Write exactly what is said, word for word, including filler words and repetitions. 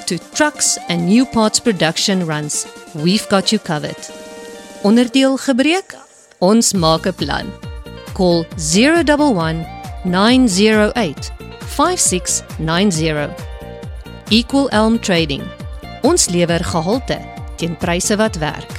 to trucks and new parts production runs, we've got you covered. Onderdeel gebreek? Ons maak 'n plan. Call zero one one, nine zero eight, five six nine zero. Equal Elm Trading. Ons lewer gehalte teen pryse wat werk.